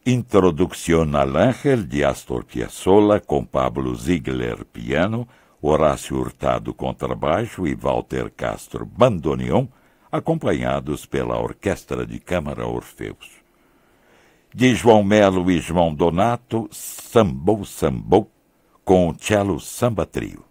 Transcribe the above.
Introducción al Ángel, de Astor Piazzolla, com Pablo Ziegler, piano, Horácio Hurtado, contrabaixo e Walter Castro, bandoneon, acompanhados pela Orquestra de Câmara Orfeus. De João Melo e João Donato, Sambou Sambou, com o cello Samba Trio.